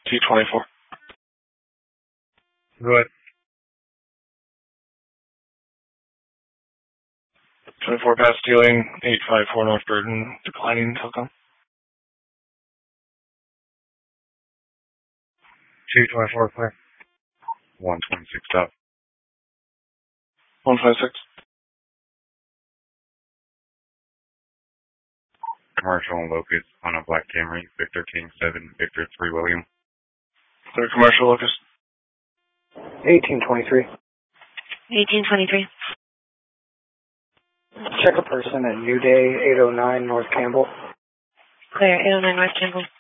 T24. Go ahead. 24 past stealing, 854 North Burton, declining telecom. 224 clear. 126 up. 156. Commercial and Locust on a black Camry, Victor King 7, Victor 3 William. Clear commercial, Locust. 1823. 1823. Check a person at New Day, 809 North Campbell. Clear, 809 North Campbell.